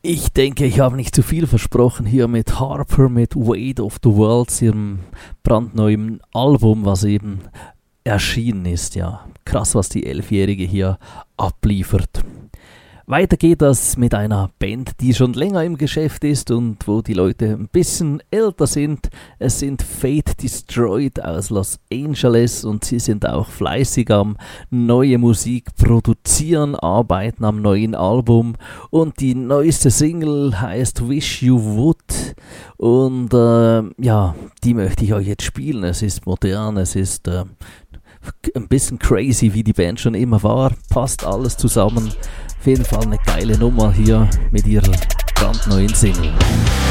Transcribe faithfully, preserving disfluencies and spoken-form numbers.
Ich denke, ich habe nicht zu viel versprochen hier mit Harper, mit Weight of the World, ihrem brandneuen Album, was eben erschienen ist. Ja, krass, was die Elfjährige hier abliefert. Weiter geht das mit einer Band, die schon länger im Geschäft ist und wo die Leute ein bisschen älter sind. Es sind Fate Destroyed aus Los Angeles und sie sind auch fleißig am neue Musik produzieren, arbeiten am neuen Album und die neueste Single heißt Wish You Would und äh, ja, die möchte ich euch jetzt spielen. Es ist modern, es ist äh, ein bisschen crazy, wie die Band schon immer war, passt alles zusammen. Auf jeden Fall eine geile Nummer hier mit ihrer brandneuen Single.